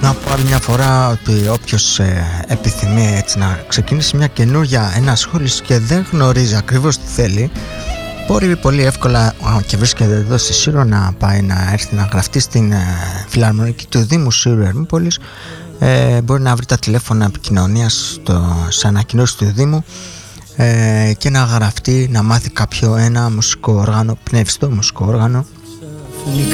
Να πω άλλη μια φορά ότι όποιος επιθυμεί έτσι να ξεκινήσει μια καινούργια ενασχόληση και δεν γνωρίζει ακριβώς τι θέλει, μπορεί πολύ εύκολα και βρίσκεται εδώ στη Σύρο να πάει να έρθει να γραφτεί στην φιλαρμονική του Δήμου Σύρου Ερμούπολης. Μπορεί να βρει τα τηλέφωνα επικοινωνίας σε ανακοινώσεις του Δήμου και να γραφτεί, να μάθει ένα μουσικό όργανο, πνευστό μουσικό όργανο,